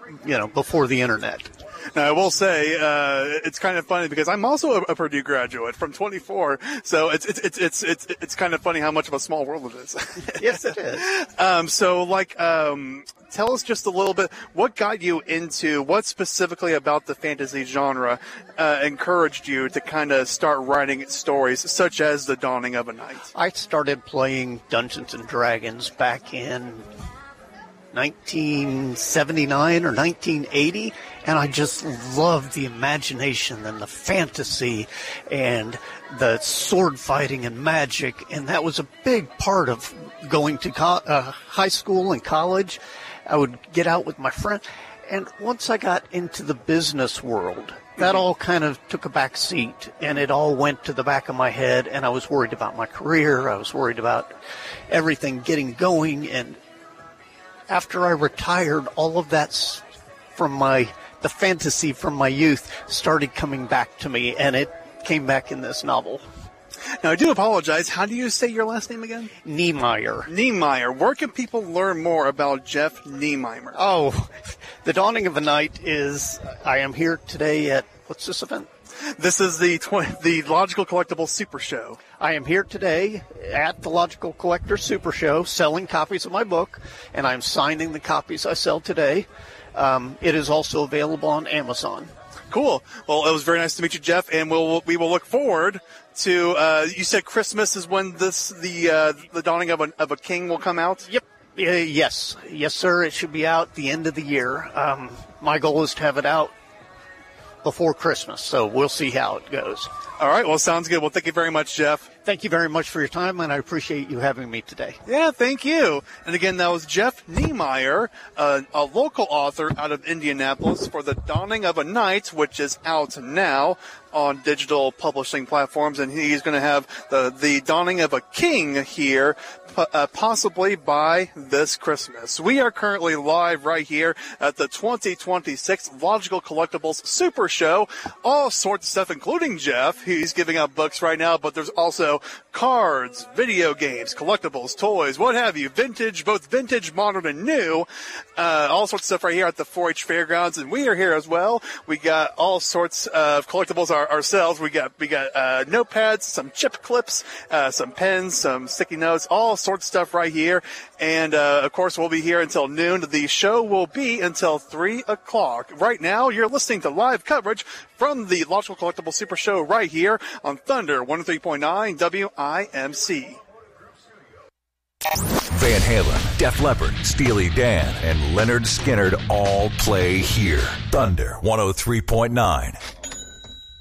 before the internet. Now, I will say it's kind of funny because I'm also a Purdue graduate from 24, so it's kind of funny how much of a small world it is. Yes, it is. Tell us just a little bit, what got you into, what specifically about the fantasy genre encouraged you to kind of start writing stories such as The Dawning of a Night? I started playing Dungeons & Dragons back in 1979 or 1980, and I just loved the imagination and the fantasy and the sword fighting and magic, and that was a big part of going to high school and college. I would get out with my friend, and once I got into the business world, that all kind of took a back seat, and it all went to the back of my head, and I was worried about my career. I was worried about everything getting going, and after I retired, all of that from the fantasy from my youth started coming back to me, and it came back in this novel. Now, I do apologize. How do you say your last name again? Niemeyer. Niemeyer. Where can people learn more about Jeff Niemeyer? Oh, The Dawning of a Night is, I am here today at, what's this event? This is the Logical Collectibles Super Show. I am here today at the Logical Collector Super Show selling copies of my book, and I'm signing the copies I sell today. It is also available on Amazon. Cool. Well, it was very nice to meet you, Jeff, and we will look forward to. You said Christmas is when the Dawning of a King will come out. Yep. Yes, sir. It should be out the end of the year. My goal is to have it out before Christmas, so we'll see how it goes. All right. Well, sounds good. Well, thank you very much, Jeff. Thank you very much for your time, and I appreciate you having me today. Yeah, thank you. And again, that was Jeff Niemeyer, a local author out of Indianapolis, for The Dawning of a Night, which is out now on digital publishing platforms, and he's going to have the Dawning of a King here possibly by this Christmas. We are currently live right here at the 2026 Logical Collectibles Super Show. All sorts of stuff, including Jeff. He's giving out books right now, but there's also cards, video games, collectibles, toys, what have you, vintage, both vintage, modern, and new. All sorts of stuff right here at the 4-H Fairgrounds, and we are here as well. We got all sorts of collectibles ourselves. We got notepads, some chip clips, some pens, some sticky notes, all sorts of stuff right here. And of course, we'll be here until noon. The show will be until 3 o'clock. Right now, you're listening to live coverage from the Logical Collectibles Super Show right here on Thunder 103.9 WIMC. Van Halen, Def Leppard, Steely Dan, and Leonard Skinner all play here. Thunder 103.9.